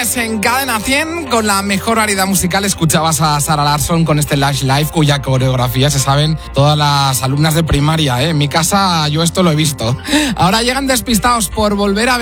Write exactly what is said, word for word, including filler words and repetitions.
viernes en Cadena cien, con la mejor variedad musical, escuchabas a Sara Larsson con este Lush Life, cuya coreografía se saben todas las alumnas de primaria, ¿eh? En mi casa yo esto lo he visto. Ahora llegan despistados por volver a ver